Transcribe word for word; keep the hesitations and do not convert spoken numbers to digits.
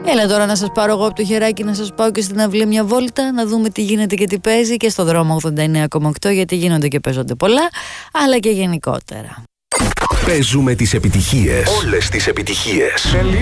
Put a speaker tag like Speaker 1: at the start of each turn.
Speaker 1: Έλα τώρα να σας πάρω εγώ από το χεράκι, να σας πάω και στην αυλή μια βόλτα, να δούμε τι γίνεται και τι παίζει και στο δρόμο ογδόντα εννέα κόμμα οκτώ, γιατί γίνονται και παίζονται πολλά, αλλά και γενικότερα.
Speaker 2: Παίζουμε τις επιτυχίες. Όλες τις επιτυχίες.